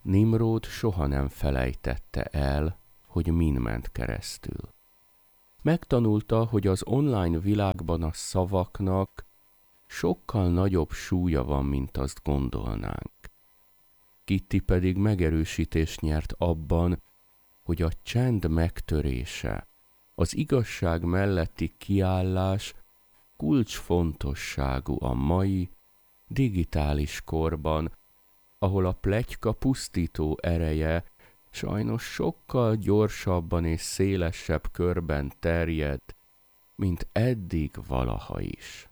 Nimród soha nem felejtette el, hogy min ment keresztül. Megtanulta, hogy az online világban a szavaknak sokkal nagyobb súlya van, mint azt gondolnánk. Kitty pedig megerősítést nyert abban, hogy a csend megtörése, az igazság melletti kiállás kulcsfontosságú a mai, digitális korban, ahol a pletyka pusztító ereje sajnos sokkal gyorsabban és szélesebb körben terjed, mint eddig valaha is.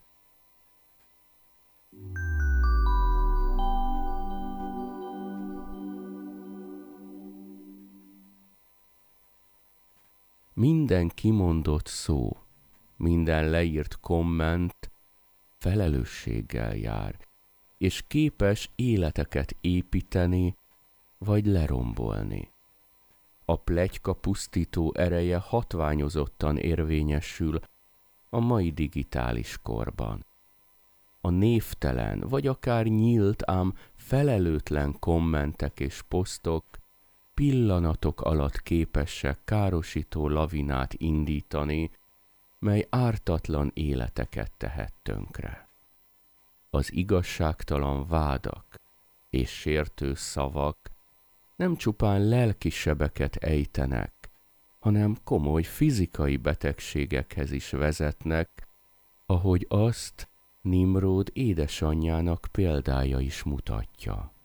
Minden kimondott szó, minden leírt komment felelősséggel jár, és képes életeket építeni vagy lerombolni. A pletyka pusztító ereje hatványozottan érvényesül a mai digitális korban. A névtelen vagy akár nyílt, ám felelőtlen kommentek és posztok pillanatok alatt képesek károsító lavinát indítani, mely ártatlan életeket tehet tönkre. Az igazságtalan vádak és sértő szavak nem csupán lelki sebeket ejtenek, hanem komoly fizikai betegségekhez is vezetnek, ahogy azt Nimród édesanyjának példája is mutatja.